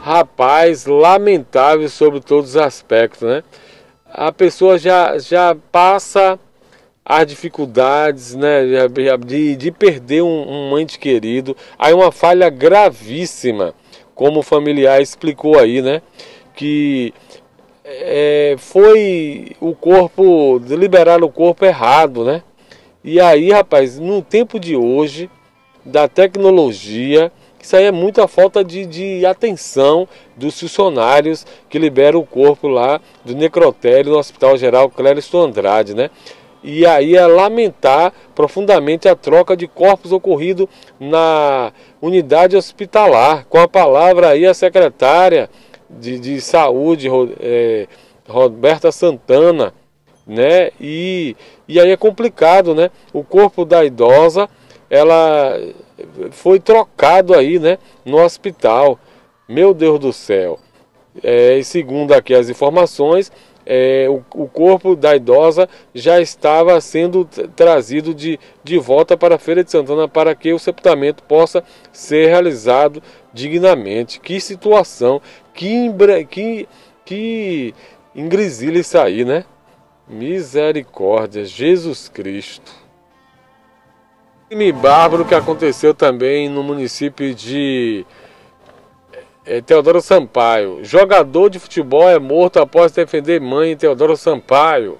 Rapaz, lamentável sobre todos os aspectos, né? A pessoa já passa as dificuldades, né, de perder um ente querido. Aí uma falha gravíssima, como o familiar explicou aí, né? Que foi o corpo, liberaram o corpo errado, né? E aí, rapaz, no tempo de hoje, da tecnologia, isso aí é muita falta de atenção dos funcionários que liberam o corpo lá do necrotério no Hospital Geral Clériston Andrade, né? E aí é lamentar profundamente a troca de corpos ocorrido na unidade hospitalar. Com a palavra aí a secretária de saúde, Roberta Santana, né? E aí é complicado, né? O corpo da idosa, ela foi trocado aí, né? No hospital. Meu Deus do céu. E segundo aqui as informações, o corpo da idosa já estava sendo trazido de volta para a Feira de Santana para que o sepultamento possa ser realizado dignamente. Que situação, que ingrisilha isso aí, né? Misericórdia, Jesus Cristo. Crime bárbaro que aconteceu também no município de Teodoro Sampaio. Jogador de futebol é morto após defender mãe em Teodoro Sampaio.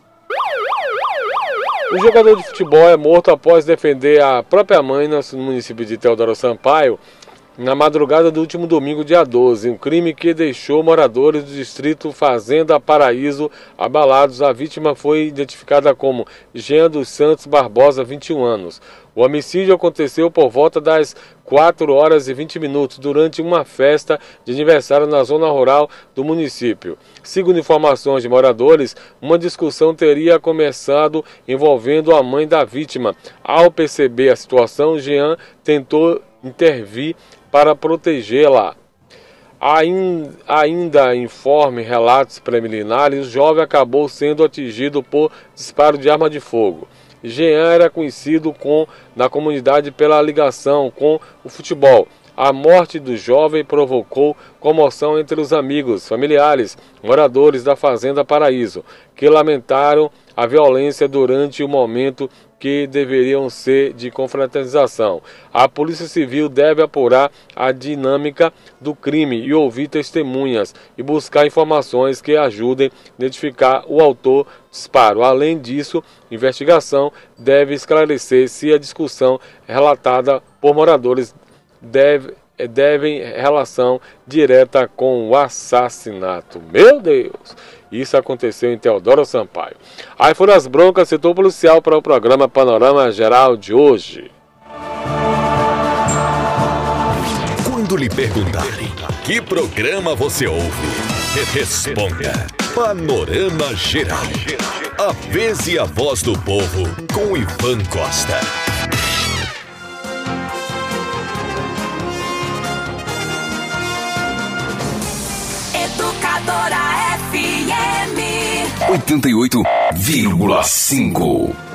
O jogador de futebol é morto após defender a própria mãe no município de Teodoro Sampaio na madrugada do último domingo, dia 12. Um crime que deixou moradores do distrito Fazenda Paraíso abalados. A vítima foi identificada como Jean dos Santos Barbosa, 21 anos. O homicídio aconteceu por volta das 4 horas e 20 minutos durante uma festa de aniversário na zona rural do município. Segundo informações de moradores, uma discussão teria começado envolvendo a mãe da vítima. Ao perceber a situação, Jean tentou intervir para protegê-la. Ainda informe relatos preliminares, o jovem acabou sendo atingido por disparo de arma de fogo. Jean era conhecido na comunidade pela ligação com o futebol. A morte do jovem provocou comoção entre os amigos, familiares, moradores da Fazenda Paraíso, que lamentaram a violência durante o momento que deveriam ser de confraternização. A Polícia Civil deve apurar a dinâmica do crime e ouvir testemunhas e buscar informações que ajudem a identificar o autor do disparo. Além disso, a investigação deve esclarecer se a discussão relatada por moradores devem relação direta com o assassinato. Meu Deus! Isso aconteceu em Teodoro Sampaio. Aí foram as broncas, setor policial, para o programa Panorama Geral de hoje. Quando lhe perguntarem que programa você ouve, responda Panorama Geral. A vez e a voz do povo com Ivan Costa. Educadora FM 88,5.